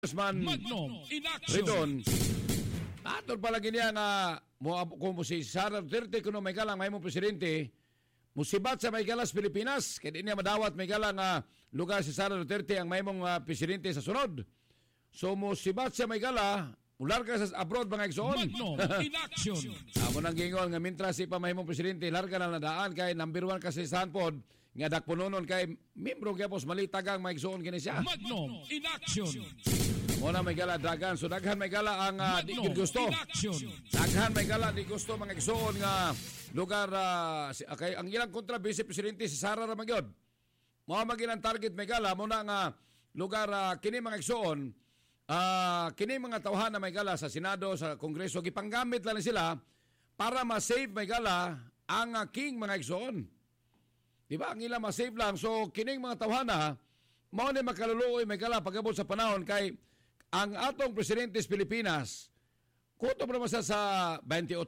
Congressman Magnum in action. Ridon. Atol palagi niya nga kung si Sara Duterte kuno may galang may mo presidente musibat sa may galas Pilipinas kaya di niya madawat may galang lugar si Sara Duterte ang may mong presidente sa sunod. So musibat sa may gala ular ka sa abroad mga igsoon. Magnum in action. Amo nang gingon nga mintras si pamahimong presidente larga na nadaan kay number 1 kasi sa Hanpod nga dakpunonon kay membro gyapos malitagang mga igsoon kini siya. Magnum in action. Muna may gala dagan. So daghan may gala ang di gid gusto. Daghan may gala di gusto mga igsoon nga lugar kay ang ilang kontra Vice Presidente si Sara Ramagyod. Mao magin ang target may gala muna nga lugar kini mga igsoon kini mga tawhan na may gala sa Senado sa Kongreso gipanggamit lang sila para ma-save may gala ang king mga igsoon. Di ba? Ang ilang ma-save lang. So kining mga tawhana mao ni makaluluoy may gala pagabot sa panahon kay ang atong presidente sa Pilipinas, kuto pa naman sa 28,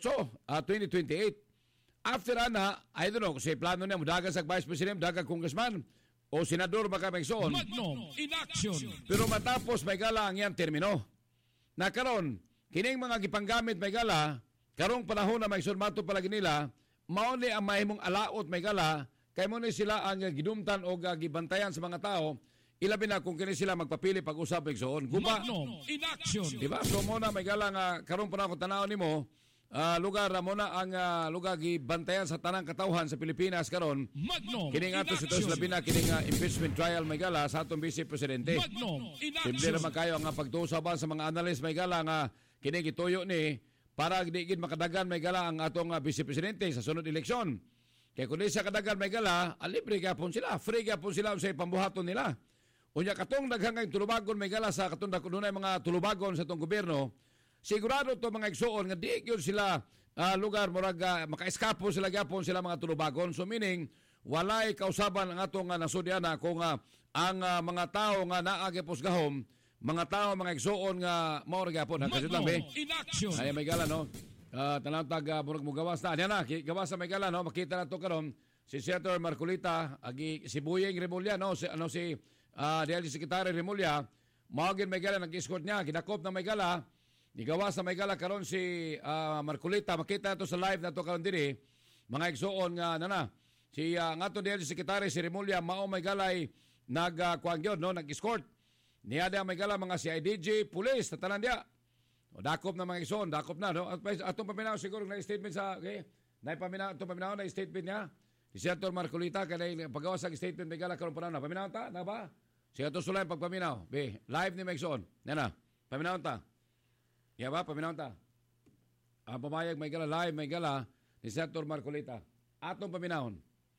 2028. After ana, I don't know, kasi plano niya, mudagan sa vice president, mudagan congressman, o senador baka may soon. Magnum in action. Pero matapos may gala ang yan termino. Na karon, kining mga gipanggamit may gala, karong panahon na may mato palagi nila, mauni ang mahimong alaot may gala, kay mo ni sila ang gidumtan o gibantayan sa mga tao, ilabi na kung kini sila magpapili pag-usap igsoon. Guba. Magnum in action. Diba? So mo na may gala nga karon pa na ko tanaw nimo lugar mo na ang lugar gibantayan sa tanang katawhan sa Pilipinas karon. Magnum Kining ato sa tos labi na kining impeachment trial may gala sa atong Vice Presidente. Magnum in Simple action. naman kayo nga pagtuusaban sa mga analyst may gala nga kining gituyo ni para di gid makadagan may gala ang atong Vice Presidente sa sunod eleksyon. Kaya kung di sa kadagan may gala, libre gyapon sila, free gyapon sila sa pambuhaton nila. Unya katong daghang tulubagon may gala sa katong dunay mga tulubagon sa tong gobyerno, sigurado to mga igsoon nga di gyud sila lugar murag maka-eskapo sila gyapon sila mga tulubagon. So meaning walay kausaban ang atong nasudyan kung ang mga tao nga naa gyapos gahom, mga tao mga igsoon nga mao gyapon kasi lang be. In action. Ay may gala no. Tanang tag murag mo gawas na. Ana gawas sa may gala no, makita na to karon si Senator Marcolita agi si Buyeng Remulla no, si Dialog Secretary Remulla, maugin may gala, nag-escort niya, kinakop na may gala, nigawas na may gala karon si Marcolita, makita na to sa live na to karon diri, mga igsoon nga nana, si nga to Dialog Secretary si Remulla, mao may galay, nag-kuanggyon, no, nag-escort, niya may gala mga CIDG, police, tatanan dia, o dakop na mga igsoon, dakop na, no, atong paminaw siguro na statement sa, okay, atong paminaw na statement niya, si Senator Marcolita, kanay pagawa sa statement may gala karon pa na, paminaw ta, na ba? Siya to sulay pagpaminaw. Be, live ni Megson. Nana, paminaw ta. Ya ba, paminaw ta. Ang pamayag may gala, live may gala ni Senator Marcolita. Atong paminahon.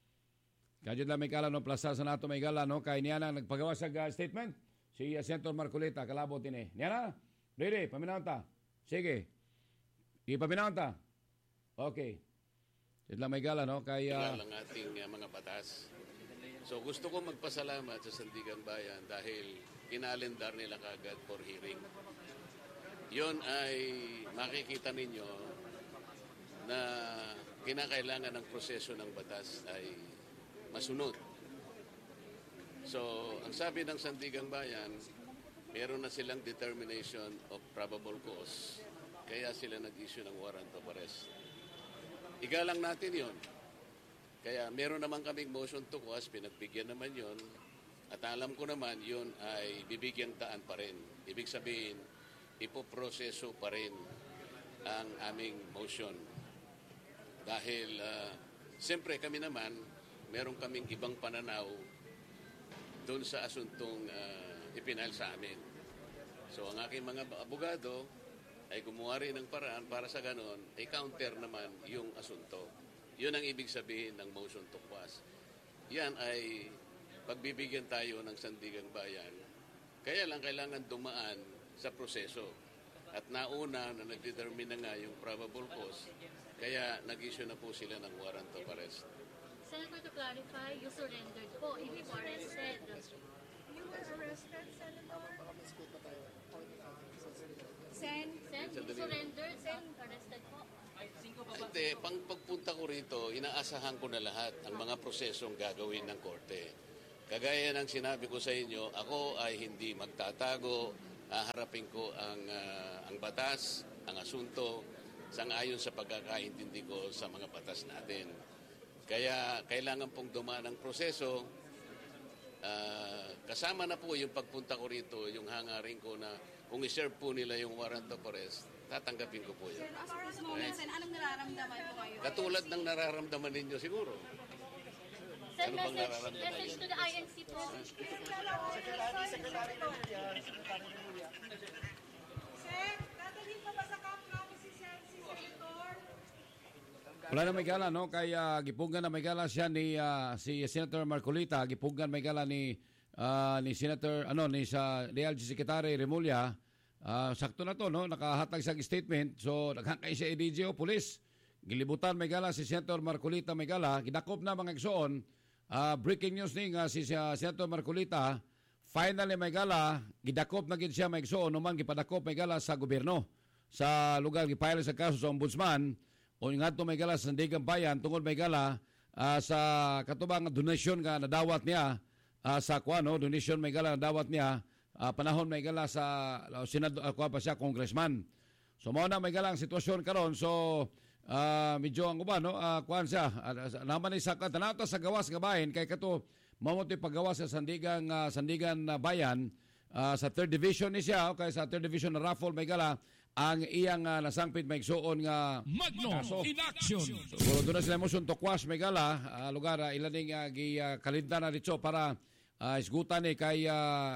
Kaya lang may gala no, plaza sa nato may gala no, kay niya na nagpagawa sa statement. Si Senator Marcolita, kalabot ini. Niya na, ready, paminaw ta. Sige. Ipaminaw ta. Okay. Siya lang may gala no, kay lang ating mga batas. So gusto ko magpasalamat sa Sandigan Bayan dahil kinalendar nila kagad for hearing. Yon ay makikita ninyo na kinakailangan ng proseso ng batas ay masunod. So ang sabi ng Sandigan Bayan, meron na silang determination of probable cause. Kaya sila nag-issue ng warrant of arrest. Igalang natin yon. Kaya meron naman kaming motion to cause, pinagbigyan naman yon. At alam ko naman yon ay bibigyang daan pa rin. Ibig sabihin, ipoproseso pa rin ang aming motion. Dahil, siyempre kami naman, meron kaming ibang pananaw doon sa asuntong ipinahal sa amin. So ang aking mga abogado ay gumawa rin ng paraan para sa ganon, ay counter naman yung asunto. Yun ang ibig sabihin ng motion to quash. Yan ay pagbibigyan tayo ng Sandigang Bayan. Kaya lang kailangan dumaan sa proseso. At nauna na nag-determine na nga yung probable cause, kaya nag-issue na po sila ng warrant of arrest. Senator, to clarify, you surrendered po, hindi po arrested. You were arrested, Senator? Sen, you surrendered, arrested po. Hindi, pagpunta ko rito, inaasahan ko na lahat ang mga prosesong gagawin ng korte. Kagaya ng sinabi ko sa inyo, ako ay hindi magtatago haharapin ko ang batas, ang asunto, sang-ayon sa pagkakaintindi ko sa mga batas natin. Kaya kailangan pong dumaan ang proseso. Kasama na po yung pagpunta ko rito, yung hangarin ko na kung i-serve po nila yung warrant of arrest, tatanggapin ko po yun. As of this moment, Sen, anong nararamdaman mo ngayon? Katulad ng nararamdaman ninyo siguro. Sir, Ano bang message nararamdaman to niyo? the INC po. Sen, dadalhin pa ba sa camp namin si Senator? Wala na may gala, no? Kaya gipugan na may gala siya ni si Senator Marcolita, gipugan may gala ni Senator ni sa DLG Secretary Remulla. Sakto na to, no? Nakahatag sa statement. So naghangkay siya DGO Police. Gilibutan may gala si Senator Marcolita may gala, gidakop na mga igsoon. Breaking news ni nga si Senator Marcolita, finally may gala, gidakop na gid siya may igsoon numan gipadakop may gala sa gobyerno. Sa lugar gipile sa kaso sa ombudsman. O nga ito may gala sa Sandigan Bayan, tungkol may gala sa katubang donation nga nadawat niya sa donation may gala nadawat niya panahon may gala sa Senado, pa siya, congressman. So mao na may gala ang sitwasyon karon. So medyo ang uban, no? Kuan siya, naman ni sa kanata sa gawas nga bahin, kay kato mamotoy paggawas sa Sandigan Bayan, sa 3rd Division ni siya, okay, sa 3rd Division na raffle may gala, ang iyang nasangpit may igsuon nga Magno in action. So doon na sila mo suntukwas may gala lugar ilaning kalinda na dito para isgutan ni kay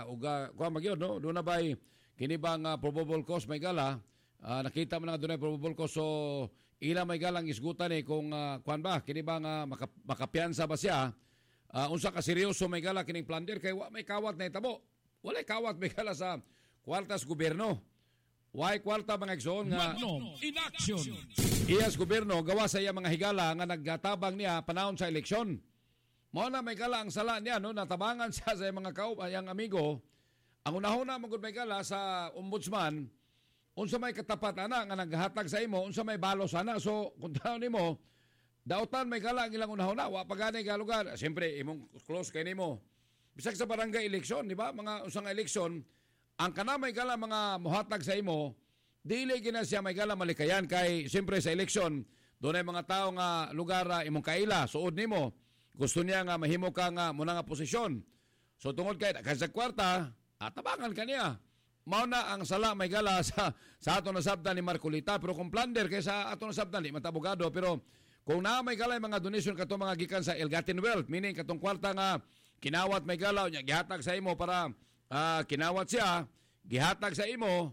kuha magyod, no? Doon na ba'y kinibang probable cause may gala, nakita mo na doon na probable cause, so ila may galang isgutan ni kung kuan ba kinibang makapiyansa ba siya, unsa ka seryoso may gala kining plunder kay wa may kawat na itabo, wala kawat may gala sa kwartas gobyerno. Why kwarta mga igsoon nga Magno in action. iyas gobyerno gawa sa iya mga higala nga naggatabang niya panahon sa eleksyon. Mao na may gala ang sala niya, no? Natabangan siya sa mga iyang amigo. Ang unahuna magud may gala sa ombudsman, unsa may katapat ana nga naghatag sa imo, unsa may balos ana. So kung taon nimo dautan may gala ang ilang unahuna, wa pa gani ka lugar. Siyempre imong close kay nimo. Bisag sa barangay eleksyon, di ba? Mga usang eleksyon, ang kana may gala mga muhatag sa imo, dili gina siya may gala malikayan kay siyempre sa eleksyon, doon ay mga tao nga lugar imong kaila, suod nimo. Gusto niya nga mahimo ka nga muna nga posisyon. So tungod kay sa kwarta, tabangan ka niya. Mao na ang sala may gala sa ato na sabta ni Marcolita, pero kung plunder kay sa ato na sabta ni matabogado, pero kung na may gala mga donation kato mga gikan sa ill-gotten wealth, meaning katong kwarta nga kinawat may galaw niya gihatag sa imo para kinawat siya, gihatag sa imo,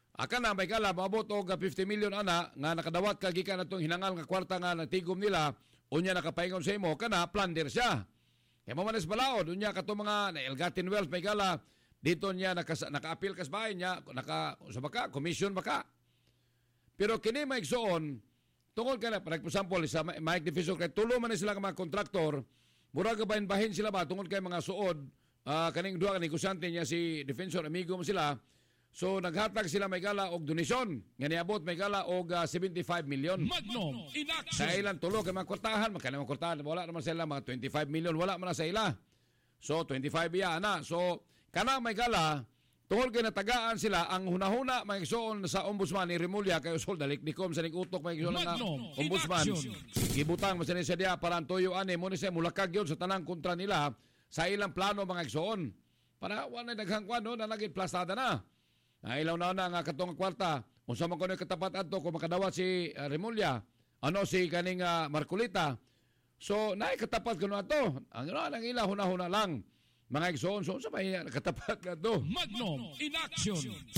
na may gala, maabot og 50 million ana, nga nakadawat ka gikan atong hinangal nga kwarta nga natigom nila, unya nakapaingon sa imo, kana, plunder siya. Kaya mamanas balaod, unya kato mga ill-gotten wealth, may gala, dito niya naka-appeal kas bahay niya, commission baka. Pero kini may igsoon, tungkol ka na, for example, sa Mike Defensor, kay tulo man sila mga kontraktor, murag bahin sila ba, tungkol kay mga suod, kaning duha ka negosyante niya si Defensor, amigo mo sila. So naghatag sila may gala og donasyon nga niabot may gala og 75 million. Magno in action. Sa ilang tulo kay mga kwartahan, magkano mga kwartahan, wala naman sila mga 25 million, wala man na sa ila. So 25 ya ana. So kana may gala tungod kay natagaan sila ang hunahuna may igsoon sa ombudsman ni Remulla kay usol daliknikom sa ning-utok may igsoon nga ombudsman. Gibutang mo sa siya dia para antoyo ani mo ni siya mulakag yun sa tanang kontra nila sa ilang plano mga igsoon. Para wala daghang kwan no na naging plastada na. Ilaw na nga katong kwarta. Unsa man kuno katapat adto kung makadawat si Remulla, si kaning Marcolita. So naay katapat kuno ato. Ang ang ila hunahuna lang. Mga igsoon so sa may katapat adto. Magno in action.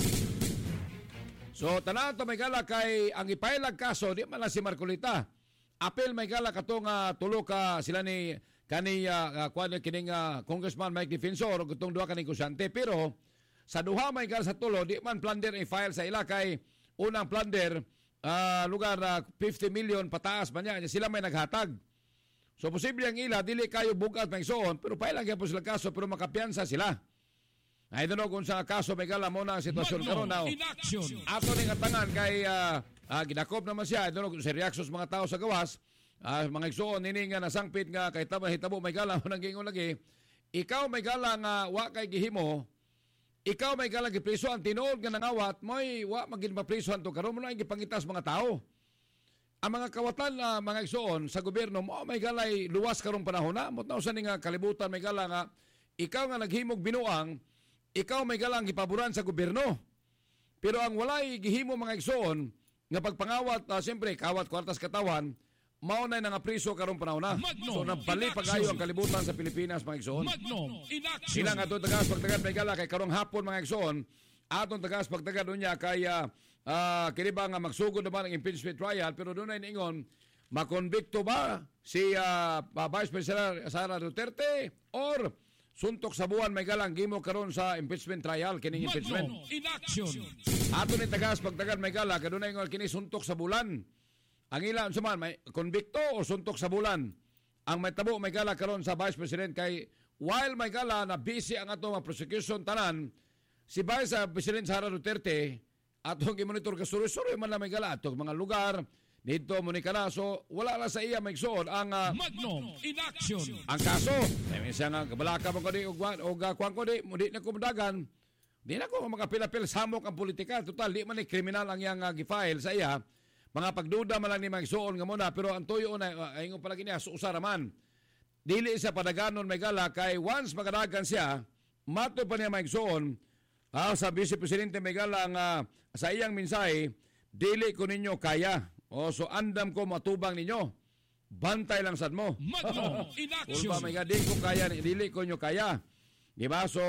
So tanan to may gala kay ang ipailag kaso di man lang si Marcolita. Apel may gala katong tulo ka sila ni kani kining Congressman Mike Defensor ug itong duha kaning kusyante, pero sa duha may gala sa tulo di man plunder i-file sa ila kay unang plunder lugar 50 million pataas man niya sila may naghatag. So posible ang ila dili kayo bugat may soon pero pailang gyapon sila kaso pero makapiyansa sila. I don't know kung sa kaso may gala mo na ang sitwasyon karon now. Ato ning atangan kay gidakop naman siya. I don't know kung sa reactions mga tao sa gawas. Mga igsoon nini nga nasangpit nga kay hitabo may gala mo nang gingon lagi. Ikaw may gala nga wa kay gihimo ikaw may galang giprisuan, tinuod nga nangawat, mo'y wa maging maprisuan to karon mo na gipangitas mga tao. Ang mga kawatan na mga igsoon sa gobyerno mo may galay luwas karong panahon na mo usan nga kalibutan may gala nga ikaw nga naghimog binuang, ikaw may galang gipaboran sa gobyerno. Pero ang walay gihimo mga igsoon nga pagpangawat, siyempre kawat kwartas katawan, mao na nga priso karong panahon na. So nabali pagayo ang kalibutan sa Pilipinas mga igsoon. Sila nga aton tagas pagtagad may gala kay karong hapon mga igsoon, aton tagas pagtagad unya kay kini ba nga magsugod naman ang impeachment trial pero doon ay niingon makonbikto ba si Vice President Sara Duterte or suntok sa buwan may galang gimo karon sa impeachment trial kining impeachment. Aton ni tagas pagtagad may gala kay doon ay ingon kini suntok sa bulan. Ang ilan suman may konbikto o suntok sa bulan. Ang may tabo may gala karon sa Vice President kay while may gala na busy ang ato mga prosecution tanan si Vice President Sara Duterte atong i-monitor ka suri-suri man lang may gala atong mga lugar dito mo ni kalaso wala na sa iya may igsoon ang Magnum in action. ang kaso minsan nga kabalaka mo ko di og kuan ko di mo di na kumdagan di na ko makapil-apil samok ang politika total di man ni kriminal ang yang gi-file sa iya. Mga pagduda man lang ni mga igsoon nga muna pero ang tuyo na ingon pala kini usara man. Dili siya padaganon may gala kay once magadagan siya mato pa niya mga igsoon sa Vice Presidente may gala nga sa iyang mensahe dili ko ninyo kaya. So andam ko matubang ninyo. Bantay lang sad mo. Magnum in action. Ulba may dili ko kaya dili ko nyo kaya. Diba? So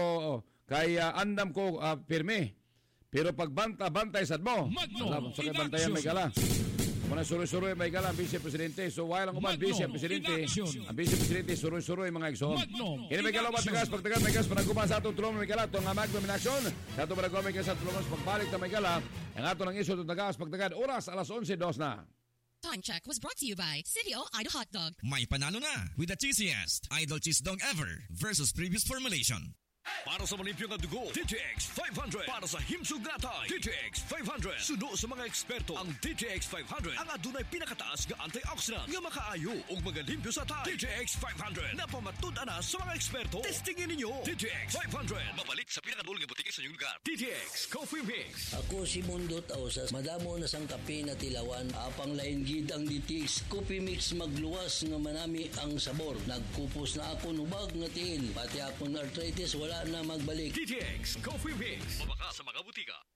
kay andam ko pirme. Pero pagbantay sad mo. Magnum so kay bantayan may gala. Muna suroy-suroy may gala ang Vice Presidente. So while ang uban Vice Presidente, ang Vice Presidente suroy-suroy mga igsoon. Kini may gala tagas pagtagas may gas panaguban sa atong tulong may gala tong Magnum in action. Sa atong panaguban may gas sa tulong pagbalik ta may gala. Ang ato ng iso tong tagas pagtagad oras alas 11:02 na. Time check was brought to you by City O Idol Hot Dog. May panalo na with the cheesiest Idol Cheese Dog ever versus previous formulation. Para sa malimpyo na dugo, DTX 500. Para sa himsog natay, DTX 500. Suno sa mga eksperto, ang DTX 500 ang adunay pinakataas nga antioxidant nga makaayo ug magalimpyo sa tay. DTX 500 na pamatud-an na sa mga eksperto. Testingin ninyo. DTX 500. Mabalik sa pinakadul nga butike sa inyong lugar. DTX Coffee Mix. Ako si Mundo Tausas. Madamo na sang kape na tilawan. Apang lain gid ang DTX Coffee Mix magluwas nga manami ang sabor. Nagkupos na ako nubag nga tiil. Pati akong arthritis wala na magbalik. DTX Coffee Mix. Mabaka sa mga butika.